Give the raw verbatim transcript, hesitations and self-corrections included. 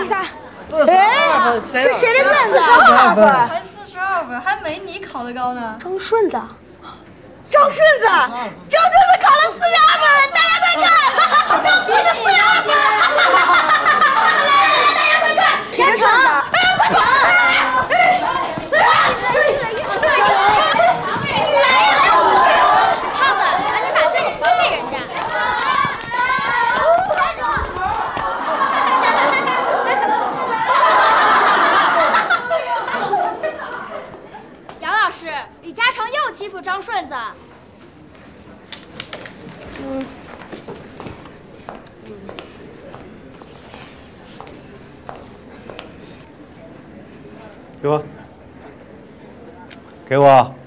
看， 四十二分，谁？ 这谁的卷子？ 四十二分， 才四十二分，还没你考的高呢。 张顺子，张顺子，张顺子考了四十二分，大家快看，张顺子四十二分！来来来，大家快看，嘉诚，哎，快跑！ 胖子，赶紧把卷子还给人家。杨老师，李嘉诚又欺负张顺子。 嗯。 给我，给我。